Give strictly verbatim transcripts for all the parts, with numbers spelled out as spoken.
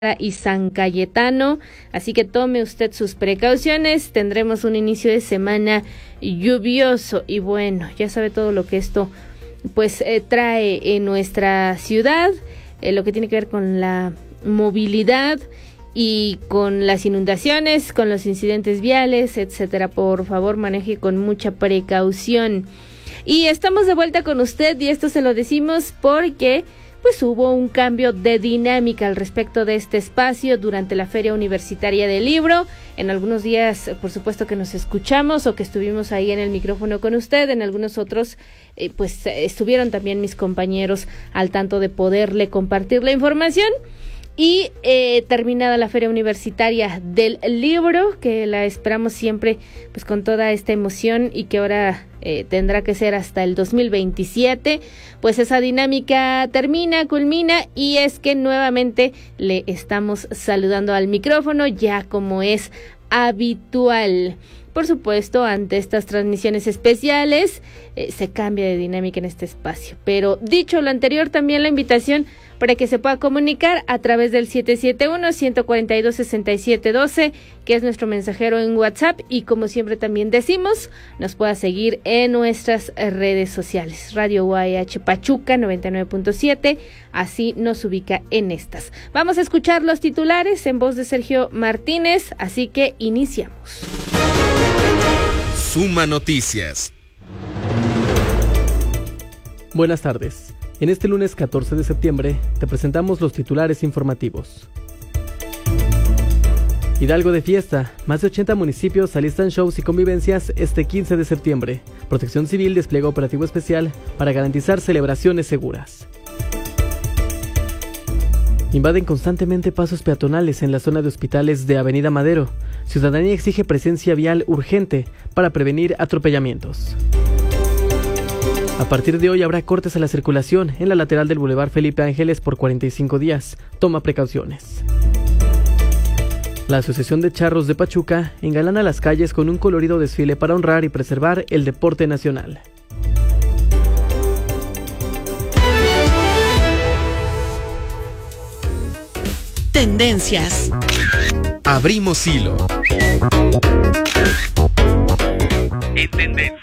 y San Cayetano, así que tome usted sus precauciones. Tendremos un inicio de semana lluvioso y bueno, ya sabe todo lo que esto pues eh, trae en nuestra ciudad, eh, lo que tiene que ver con la movilidad y con las inundaciones, con los incidentes viales, etcétera. Por favor, maneje con mucha precaución. Y estamos de vuelta con usted y esto se lo decimos porque pues hubo un cambio de dinámica al respecto de este espacio durante la Feria Universitaria del Libro. En algunos días, por supuesto que nos escuchamos o que estuvimos ahí en el micrófono con usted, en algunos otros, eh, pues estuvieron también mis compañeros al tanto de poderle compartir la información. Y eh, terminada la Feria Universitaria del Libro, que la esperamos siempre pues con toda esta emoción y que ahora eh, tendrá que ser hasta el dos mil veintisiete, pues esa dinámica termina, culmina y es que nuevamente le estamos saludando al micrófono ya como es habitual. Por supuesto, ante estas transmisiones especiales eh, se cambia de dinámica en este espacio, pero dicho lo anterior, también la invitación para que se pueda comunicar a través del siete siete uno, uno cuatro dos, seis siete uno dos, que es nuestro mensajero en WhatsApp, y como siempre también decimos, nos pueda seguir en nuestras redes sociales. Radio U A H Pachuca noventa y nueve punto siete, así nos ubica en estas. Vamos a escuchar los titulares en voz de Sergio Martínez, así que iniciamos. Suma Noticias. Buenas tardes. En este lunes catorce de septiembre te presentamos los titulares informativos. Hidalgo de fiesta. Más de ochenta municipios alistan shows y convivencias este quince de septiembre. Protección Civil despliega operativo especial para garantizar celebraciones seguras. Invaden constantemente pasos peatonales en la zona de hospitales de Avenida Madero. Ciudadanía exige presencia vial urgente para prevenir atropellamientos. A partir de hoy habrá cortes a la circulación en la lateral del Boulevard Felipe Ángeles por cuarenta y cinco días. Toma precauciones. La Asociación de Charros de Pachuca engalana las calles con un colorido desfile para honrar y preservar el deporte nacional. Tendencias. Abrimos hilo. En tendencia.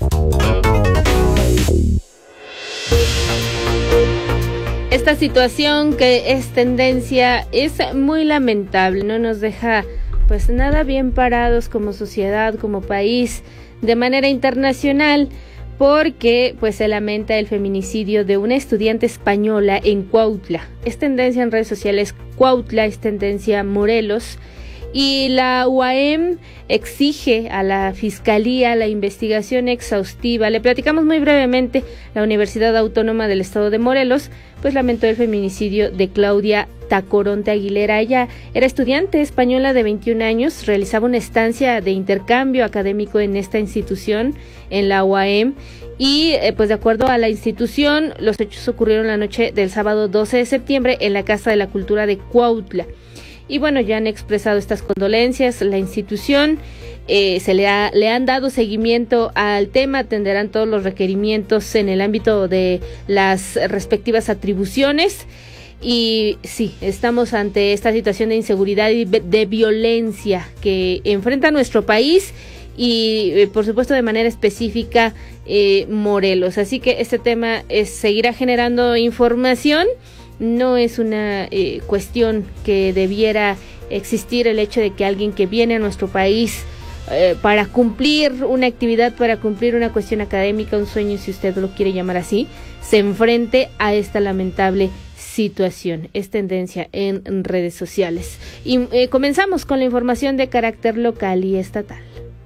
Esta situación que es tendencia es muy lamentable, no nos deja pues nada bien parados como sociedad, como país, de manera internacional, porque pues se lamenta el feminicidio de una estudiante española en Cuautla. Es tendencia en redes sociales Cuautla, es tendencia Morelos, y la U A M exige a la Fiscalía la investigación exhaustiva. Le platicamos muy brevemente. La Universidad Autónoma del Estado de Morelos pues lamentó el feminicidio de Claudia Tacoronte Aguilera. Ella era estudiante española de veintiún años, realizaba una estancia de intercambio académico en esta institución, en la U A M, y eh, pues de acuerdo a la institución, los hechos ocurrieron la noche del sábado doce de septiembre en la Casa de la Cultura de Cuautla. Y bueno, ya han expresado estas condolencias. La institución eh, se le, ha, le han dado seguimiento al tema, atenderán todos los requerimientos en el ámbito de las respectivas atribuciones. Y sí, estamos ante esta situación de inseguridad y de violencia que enfrenta nuestro país y eh, por supuesto de manera específica eh, Morelos. Así que este tema es, seguirá generando información. No es una eh, cuestión que debiera existir el hecho de que alguien que viene a nuestro país eh, para cumplir una actividad, para cumplir una cuestión académica, un sueño, si usted lo quiere llamar así, se enfrente a esta lamentable situación. Es tendencia en, en redes sociales. Y eh, comenzamos con la información de carácter local y estatal.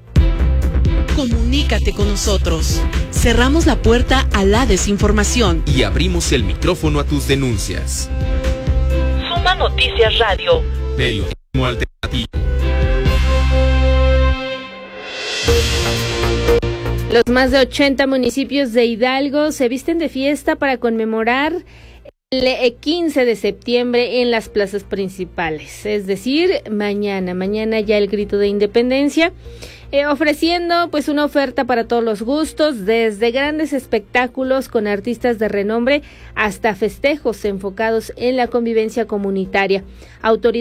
Comunícate con nosotros. Cerramos la puerta a la desinformación y abrimos el micrófono a tus denuncias. Suma Noticias Radio. Periodismo alternativo. Los más de ochenta municipios de Hidalgo se visten de fiesta para conmemorar el quince de septiembre en las plazas principales, es decir, mañana, mañana ya el grito de independencia, eh, ofreciendo pues una oferta para todos los gustos, desde grandes espectáculos con artistas de renombre hasta festejos enfocados en la convivencia comunitaria. Autoridades